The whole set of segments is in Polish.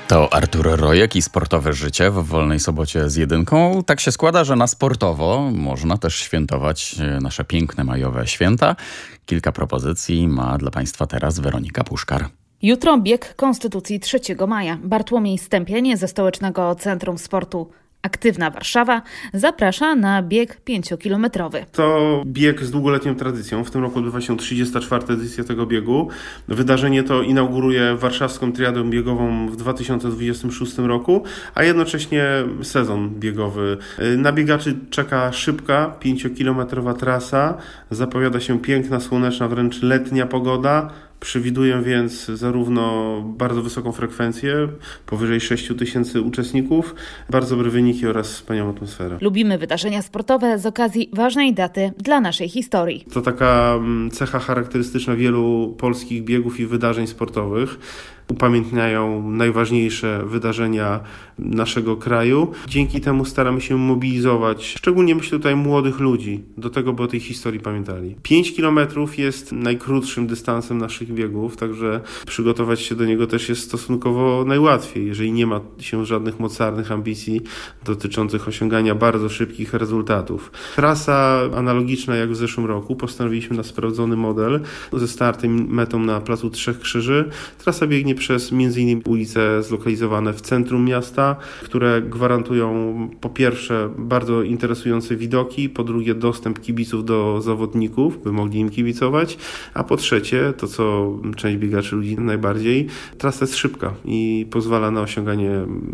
To Artur Rojek i sportowe życie w wolnej sobocie z jedynką. Tak się składa, że na sportowo można też świętować nasze piękne majowe święta. Kilka propozycji ma dla Państwa teraz Weronika Puszkar. Jutro bieg Konstytucji 3 maja. Bartłomiej Stępień ze Stołecznego Centrum Sportu Aktywna Warszawa zaprasza na bieg 5-kilometrowy. To bieg z długoletnią tradycją. W tym roku odbywa się 34. edycja tego biegu. Wydarzenie to inauguruje warszawską triadę biegową w 2026 roku, a jednocześnie sezon biegowy. Na biegaczy czeka szybka 5-kilometrowa trasa. Zapowiada się piękna, słoneczna, wręcz letnia pogoda. Przewiduję więc zarówno bardzo wysoką frekwencję, powyżej 6 000 uczestników, bardzo dobre wyniki oraz wspaniałą atmosferę. Lubimy wydarzenia sportowe z okazji ważnej daty dla naszej historii. To taka cecha charakterystyczna wielu polskich biegów i wydarzeń sportowych. Upamiętniają najważniejsze wydarzenia naszego kraju. Dzięki temu staramy się mobilizować, szczególnie myślę tutaj młodych ludzi, do tego, by o tej historii pamiętali. 5 kilometrów jest najkrótszym dystansem naszych biegów, także przygotować się do niego też jest stosunkowo najłatwiej, jeżeli nie ma się żadnych mocarnych ambicji dotyczących osiągania bardzo szybkich rezultatów. Trasa analogiczna jak w zeszłym roku. Postanowiliśmy na sprawdzony model ze startem i metą na Placu Trzech Krzyży. Trasa biegnie przez m.in. ulice zlokalizowane w centrum miasta, które gwarantują po pierwsze bardzo interesujące widoki, po drugie dostęp kibiców do zawodników, by mogli im kibicować, a po trzecie, to co część biegaczy ludzi najbardziej, trasa jest szybka i pozwala na osiąganie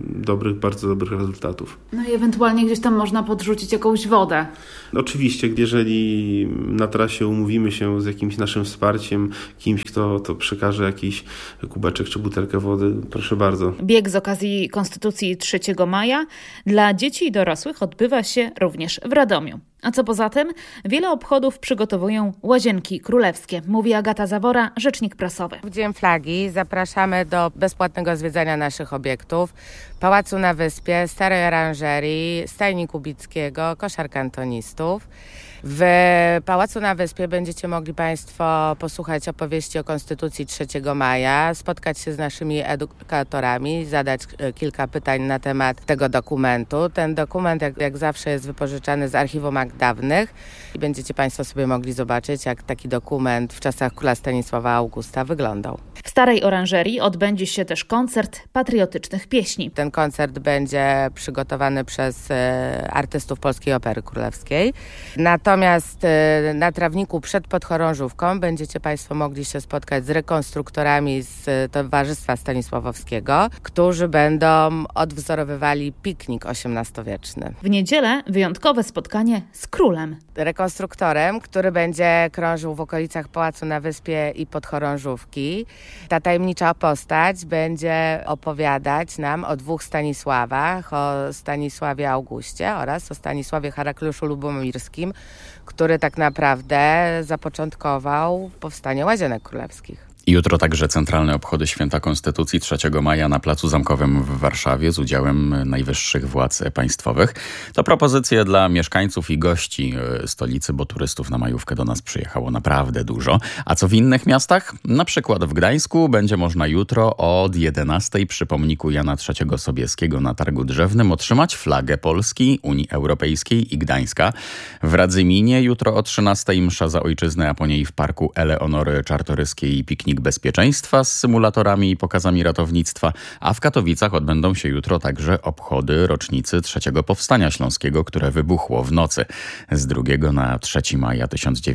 bardzo dobrych rezultatów. No i ewentualnie gdzieś tam można podrzucić jakąś wodę. Oczywiście, jeżeli na trasie umówimy się z jakimś naszym wsparciem, kimś, kto to przekaże jakiś kubeczek czy butelkę wody, proszę bardzo. Bieg z okazji Konstytucji 3 maja dla dzieci i dorosłych odbywa się również w Radomiu. A co poza tym, wiele obchodów przygotowują Łazienki Królewskie, mówi Agata Zawora, rzecznik prasowy. W Dzień Flagi zapraszamy do bezpłatnego zwiedzania naszych obiektów. Pałacu na Wyspie, Starej Oranżerii, Stajni Kubickiego, Koszar Kantonistów. W Pałacu na Wyspie będziecie mogli Państwo posłuchać opowieści o Konstytucji 3 maja, spotkać się z naszymi edukatorami, zadać kilka pytań na temat tego dokumentu. Ten dokument jak zawsze jest wypożyczany z archiwum akt dawnych i będziecie Państwo sobie mogli zobaczyć, jak taki dokument w czasach króla Stanisława Augusta wyglądał. W Starej Oranżerii odbędzie się też koncert patriotycznych pieśni. Ten koncert będzie przygotowany przez artystów Polskiej Opery Królewskiej. Natomiast na trawniku przed Podchorążówką będziecie Państwo mogli się spotkać z rekonstruktorami z Towarzystwa Stanisławowskiego, którzy będą odwzorowywali piknik XVIII-wieczny. W niedzielę wyjątkowe spotkanie z królem. Rekonstruktorem, który będzie krążył w okolicach Pałacu na Wyspie i Podchorążówki. Ta tajemnicza postać będzie opowiadać nam o dwóch Stanisławach, o Stanisławie Augustie oraz o Stanisławie Herakliuszu Lubomirskim, który tak naprawdę zapoczątkował powstanie Łazienek Królewskich. Jutro także centralne obchody Święta Konstytucji 3 maja na Placu Zamkowym w Warszawie z udziałem najwyższych władz państwowych. To propozycje dla mieszkańców i gości stolicy, bo turystów na majówkę do nas przyjechało naprawdę dużo. A co w innych miastach? Na przykład w Gdańsku będzie można jutro od 11 przy pomniku Jana III Sobieskiego na Targu Drzewnym otrzymać flagę Polski, Unii Europejskiej i Gdańska. W Radzyminie jutro o 13 msza za ojczyznę, a po niej w parku Eleonory Czartoryskiej piknik bezpieczeństwa z symulatorami i pokazami ratownictwa, a w Katowicach odbędą się jutro także obchody rocznicy III Powstania Śląskiego, które wybuchło w nocy z 2 na 3 maja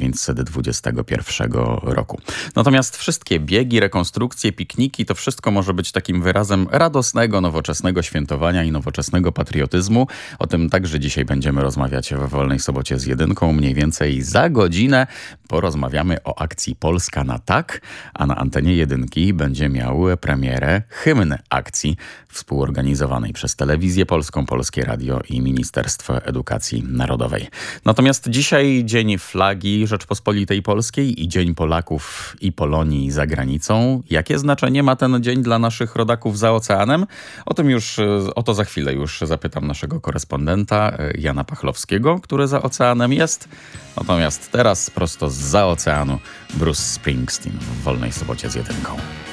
1921 roku. Natomiast wszystkie biegi, rekonstrukcje, pikniki, to wszystko może być takim wyrazem radosnego, nowoczesnego świętowania i nowoczesnego patriotyzmu. O tym także dzisiaj będziemy rozmawiać we Wolnej Sobocie z jedynką. Mniej więcej za godzinę porozmawiamy o akcji Polska na tak, a na antenie jedynki będzie miał premierę hymn akcji współorganizowanej przez Telewizję Polską, Polskie Radio i Ministerstwo Edukacji Narodowej. Natomiast dzisiaj Dzień Flagi Rzeczpospolitej Polskiej i Dzień Polaków i Polonii za granicą. Jakie znaczenie ma ten dzień dla naszych rodaków za oceanem? O to za chwilę już zapytam naszego korespondenta Jana Pachlowskiego, który za oceanem jest. Natomiast teraz prosto zza oceanu Bruce Springsteen w Wolnej Sobocie z jedynką.